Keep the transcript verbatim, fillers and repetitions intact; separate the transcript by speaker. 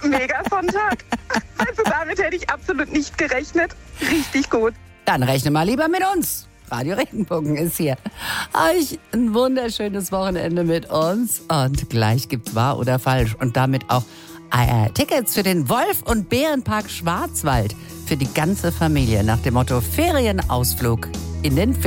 Speaker 1: Mega Sonntag. Also damit hätte ich absolut nicht gerechnet. Richtig gut.
Speaker 2: Dann rechne mal lieber mit uns. Radio Regenbogen ist hier. Euch ein wunderschönes Wochenende mit uns. Und gleich gibt's Wahr oder Falsch. Und damit auch äh, Tickets für den Wolf- und Bärenpark Schwarzwald. Für die ganze Familie nach dem Motto Ferienausflug in den Ferien.